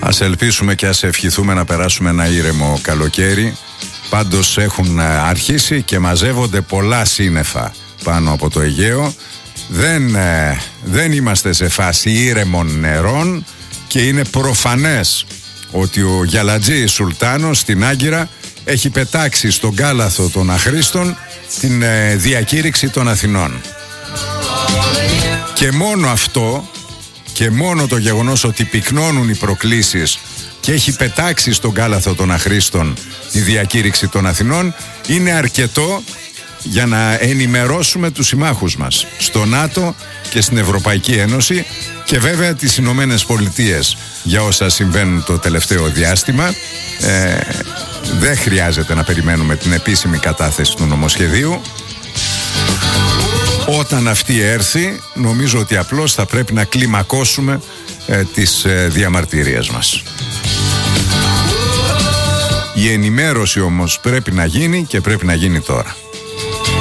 Ας ελπίσουμε και ας ευχηθούμε να περάσουμε ένα ήρεμο καλοκαίρι. Πάντως έχουν αρχίσει και μαζεύονται πολλά σύννεφα πάνω από το Αιγαίο. Δεν είμαστε σε φάση ήρεμων νερών και είναι προφανές ότι ο Γιαλατζής Σουλτάνος στην Άγκυρα έχει πετάξει στον κάλαθο των αχρήστων την διακήρυξη των Αθηνών. Και μόνο αυτό και μόνο το γεγονός ότι πυκνώνουν οι προκλήσεις και έχει πετάξει στον κάλαθο των αχρήστων τη διακήρυξη των Αθηνών είναι αρκετό για να ενημερώσουμε τους συμμάχους μας στο ΝΑΤΟ και στην Ευρωπαϊκή Ένωση και βέβαια τις Ηνωμένες Πολιτείες για όσα συμβαίνουν το τελευταίο διάστημα. Δεν χρειάζεται να περιμένουμε την επίσημη κατάθεση του νομοσχεδίου. Όταν αυτή έρθει, νομίζω ότι απλώς θα πρέπει να κλιμακώσουμε τις διαμαρτυρίες μας. Η ενημέρωση όμως πρέπει να γίνει και πρέπει να γίνει τώρα.